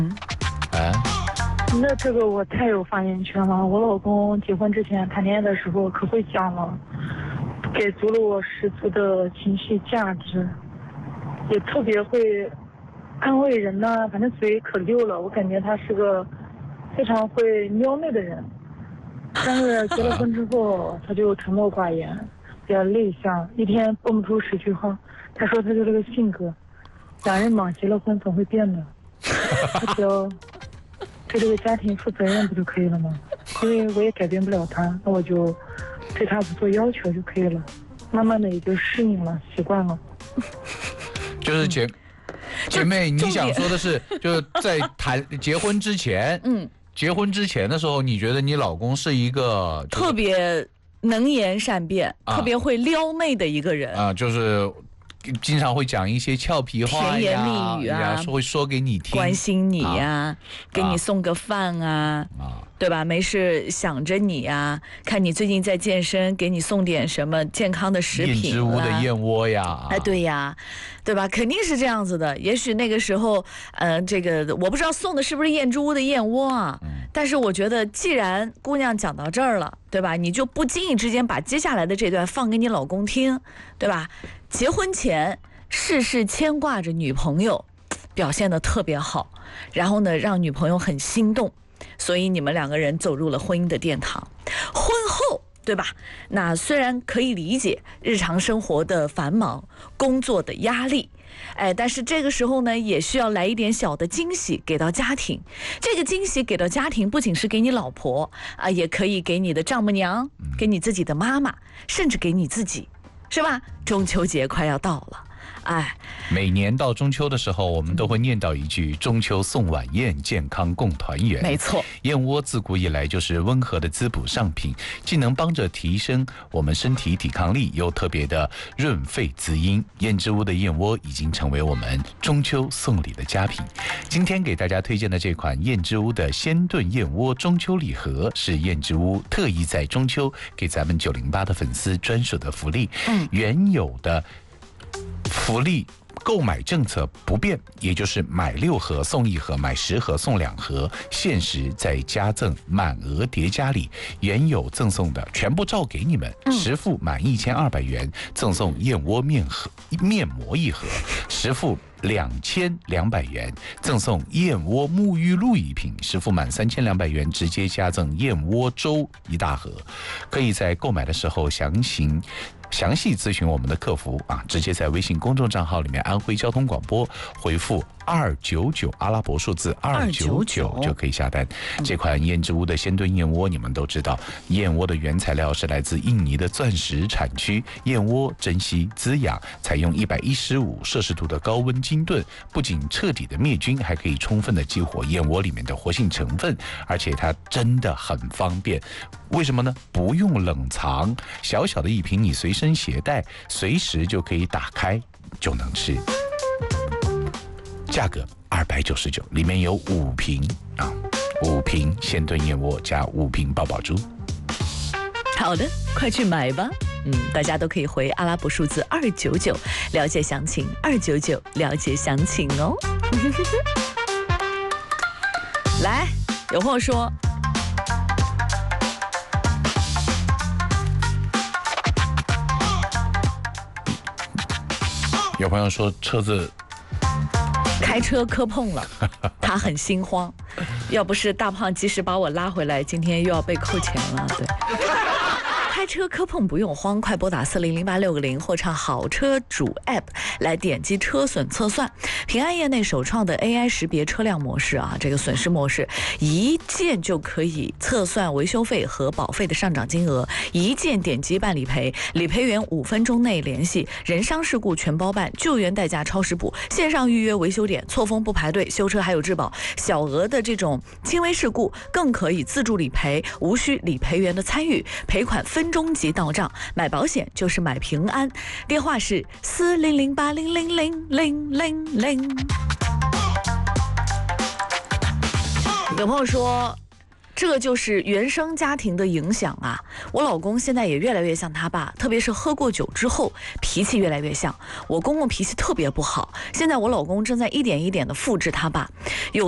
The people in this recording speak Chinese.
那这个我太有发言权了。我老公结婚之前谈恋爱的时候可会讲了，给足了我十足的情绪价值，也特别会安慰人呐、反正嘴可溜了。我感觉他是个非常会撩妹的人。但是结了婚之后，他就沉默寡言，比较内向，一天蹦不出10句话。他说他就这个性格，两人嘛，结了婚总会变的。他只要对这个家庭负责任不就可以了吗？因为我也改变不了他，那我就对他不做要求就可以了。慢慢的也就适应了，习惯了。 就是姐妹，你想说的是，就是在结婚之前，结婚之前的时候，你觉得你老公是一个特别能言善辩、特别会撩妹的一个人啊，就是经常会讲一些俏皮话呀， 甜言蜜语啊， 会说给你听， 关心你呀，给你送个饭啊，对吧？没事想着你呀，看你最近在健身，给你送点什么健康的食品啦。 燕之屋的燕窝呀， 对呀，对吧？肯定是这样子的。也许那个时候，这个我不知道送的是不是燕之屋的燕窝啊。但是我觉得，既然姑娘讲到这儿了，对吧？你就不经意之间把接下来的这段放给你老公听，对吧？结婚前事事牵挂着女朋友，表现得特别好，然后呢，让女朋友很心动，所以你们两个人走入了婚姻的殿堂。婚后，对吧？那虽然可以理解日常生活的繁忙、工作的压力，但是这个时候呢，也需要来一点小的惊喜给到家庭。这个惊喜给到家庭，不仅是给你老婆啊，也可以给你的丈母娘，给你自己的妈妈，甚至给你自己，是吧？中秋节快要到了。 每年到中秋的时候，我们都会念叨一句“中秋送晚宴，健康共团圆”。 没错， 燕窝自古以来就是温和的滋补上品，既能帮着提升我们身体抵抗力，又特别的润肺滋阴。燕之屋的燕窝已经成为我们中秋送礼的佳品。今天给大家推荐的这款燕之屋的鲜炖燕窝中秋礼盒，是燕之屋特意在中秋给咱们908的粉丝专属的福利。原有的福利购买政策不变，也就是买6盒送1盒，买10盒送2盒，限时再加赠满额叠加礼，原有赠送的全部照给你们。10副满1200元赠送燕窝面膜1盒，10副2200元赠送燕窝沐浴露1瓶，10副满3200元直接加赠燕窝粥1大盒。可以在购买的时候详细咨询我们的客服啊，直接在微信公众账号里面安徽交通广播回复299阿拉伯数字299就可以下单。这款燕之屋的鲜炖燕窝，你们都知道，燕窝的原材料是来自印尼的钻石产区，燕窝珍稀滋养，采用115摄氏度的高温精炖，不仅彻底的灭菌，还可以充分的激活燕窝里面的活性成分，而且它真的很方便。为什么呢？不用冷藏，小小的一瓶你随身携带，随时就可以打开就能吃。价格299，里面有5瓶啊，5瓶鲜炖燕窝加5瓶爆宝珠。 好的，快去买吧。大家都可以回阿拉伯数字299了解详情，299了解详情哦。来，有朋友说。 有朋友说车子开车磕碰了，他很心慌，要不是大胖及时把我拉回来，今天又要被扣钱了。对，开车磕碰不用慌，快拨打4008660或上好车主 App 来点击车损测算。平安业内首创的 AI 识别车辆模式啊，这个损失模式一键就可以测算维修费和保费的上涨金额，一键点击办理赔，理赔员5分钟内联系，人伤事故全包办，救援代价超时补，线上预约维修点，错峰不排队，修车还有质保，小额的这种轻微事故更可以自助理赔，无需理赔员的参与，赔款分钟即到账。买保险就是买平安，电话是40080000000。有朋友说，这就是原生家庭的影响啊！我老公现在也越来越像他爸，特别是喝过酒之后，脾气越来越像。我公公脾气特别不好，现在我老公正在一点一点的复制他爸。有